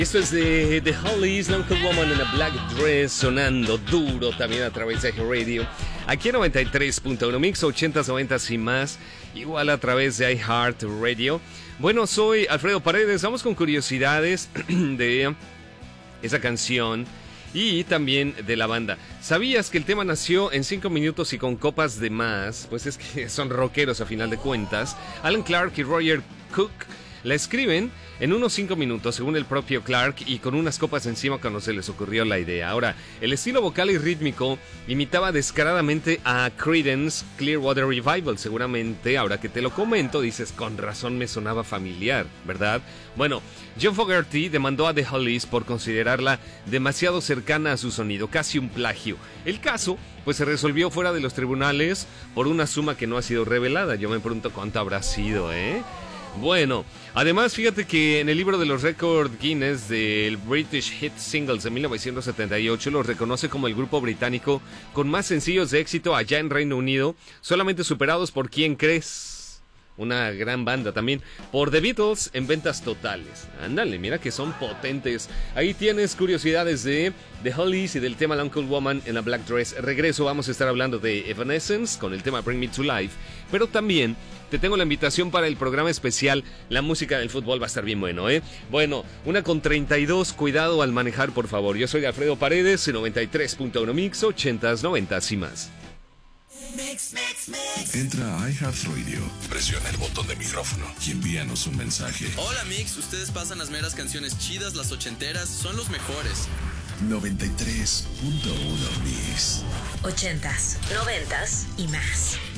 Esto es de The Hollies, Uncle Woman in a Black Dress, sonando duro también a través de Radio. Aquí en 93.1 Mix, 80s, 90s y más, igual a través de iHeart Radio. Bueno, soy Alfredo Paredes, vamos con curiosidades de esa canción y también de la banda. ¿Sabías que el tema nació en 5 minutos y con copas de más? Pues es que son rockeros a final de cuentas. Alan Clark y Roger Cook la escriben en unos 5 minutos, según el propio Clark, y con unas copas encima cuando se les ocurrió la idea. Ahora, el estilo vocal y rítmico imitaba descaradamente a Creedence Clearwater Revival. Seguramente, ahora que te lo comento, dices, con razón me sonaba familiar, ¿verdad? Bueno, John Fogerty demandó a The Hollies por considerarla demasiado cercana a su sonido, casi un plagio. El caso, pues se resolvió fuera de los tribunales por una suma que no ha sido revelada. Yo me pregunto cuánto habrá sido, ¿eh? Bueno, además fíjate que en el libro de los récords Guinness del British Hit Singles de 1978 los reconoce como el grupo británico con más sencillos de éxito allá en Reino Unido, solamente superados por ¿Quién crees? Una gran banda también, por The Beatles en ventas totales. Ándale, mira que son potentes. Ahí tienes curiosidades de The Hollies y del tema The Uncle Woman in a Black Dress. Regreso, vamos a estar hablando de Evanescence con el tema Bring Me to Life, pero también te tengo la invitación para el programa especial. La música del fútbol va a estar bien bueno, ¿eh? Bueno, 1:32, cuidado al manejar, por favor. Yo soy Alfredo Paredes, 93.1 Mix, 80s, 90s y más. Entra a iHeartRadio, presiona el botón de micrófono y envíanos un mensaje. Hola Mix, ustedes pasan las meras canciones chidas, las ochenteras, son los mejores. 93.1 Mix. 80s, 90s y más.